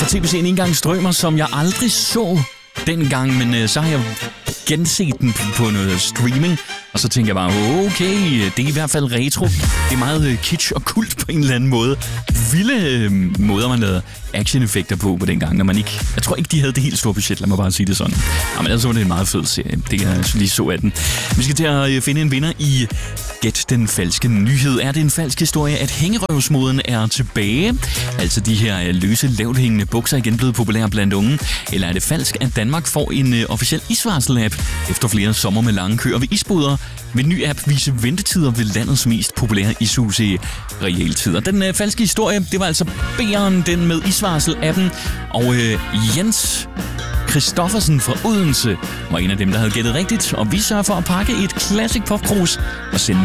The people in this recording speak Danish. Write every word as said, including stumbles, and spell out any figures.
fra tv-serien Engangsdrømmer, som jeg aldrig så dengang, men øh, så har jeg genset den på noget streaming, og så tænker jeg bare, okay, det er i hvert fald retro. Det er meget øh, kitsch og kult på en eller anden måde. Vilde øh, måder, man lavede action-effekter på på den gang, når man ikke... Jeg tror ikke, de havde det helt store budget, lad mig bare sige det sådan. Ja, men ellers var det en meget fed serie, det jeg lige så af den. Vi skal til at øh, finde en vinder i Gæt den falske nyhed. Er det en falsk historie, at hængerøvsmoden er tilbage? Altså de her øh, løse, lavthængende bukser igen blevet populære blandt unge? Eller er det falsk, at Danmark får en øh, officiel isvarsel-app efter flere sommer med lange køer ved isboder? Vil ny app vise ventetider ved landets mest populære ishus i realtid? Og den øh, falske historie, det var altså B'eren, den med isvarsel-appen. Og øh, Jens Christoffersen fra Odense var en af dem, der havde gættet rigtigt. Og vi sørger for at pakke et classic popkrus og sende